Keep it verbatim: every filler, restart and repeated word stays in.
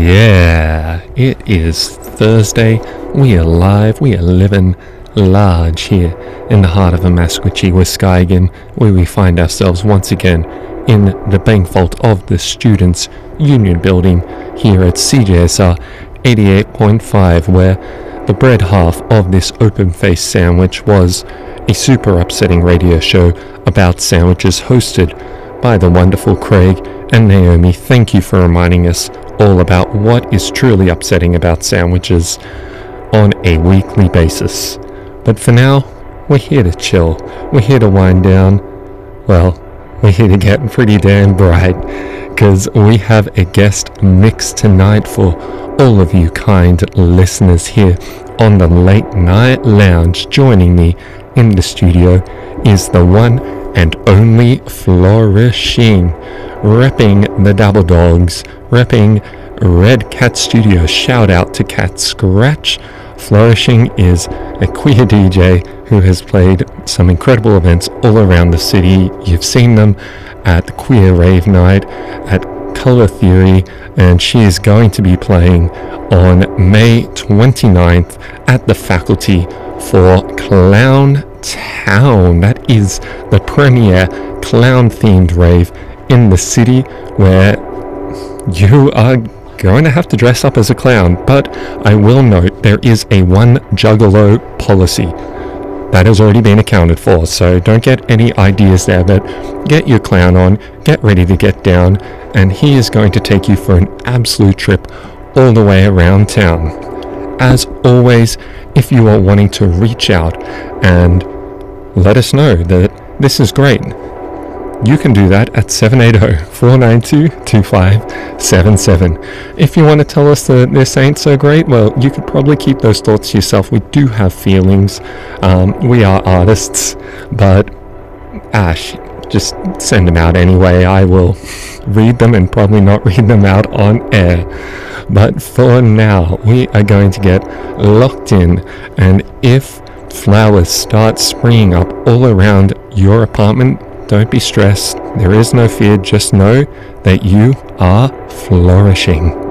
Yeah, it is Thursday. We are live, we are living large here in the heart of the Maskwachewa where we find ourselves once again in the bank vault of the Students' Union Building here at C J S R eighty-eight point five, where the bread half of this open-faced sandwich was a super upsetting radio show about sandwiches hosted by the wonderful Craig and Naomi. Thank you for reminding us all about what is truly upsetting about sandwiches on a weekly basis. But for now, we're here to chill. We're here to wind down. Well, we're here to get pretty damn bright, because we have a guest mix tonight for all of you kind listeners here on the Late Night Lounge. Joining me in the studio is the one and only Flourishing, repping the Double Dogs, repping Red Cat Studios. Shout out to Cat Scratch. Flourishing is a queer D J who has played some incredible events all around the city. You've seen them at the Queer Rave Night, at Color Theory, and she is going to be playing on May twenty-ninth at the Faculty for Clown Town. That is the premier clown-themed rave in the city, where you are going to have to dress up as a clown. But I will note there is a one juggalo policy that has already been accounted for, so don't get any ideas there, but get your clown on, get ready to get down, and he is going to take you for an absolute trip all the way around town. As always, if you are wanting to reach out and let us know that this is great, you can do that at seven eight zero, four nine two, two five seven seven. If you want to tell us that this ain't so great, well, you could probably keep those thoughts to yourself. We do have feelings. Um, we are artists, but Ash, just send them out anyway. I will read them and probably not read them out on air. But for now, we are going to get locked in, and if flowers start springing up all around your apartment, don't be stressed. There is no fear. Just know that you are flourishing.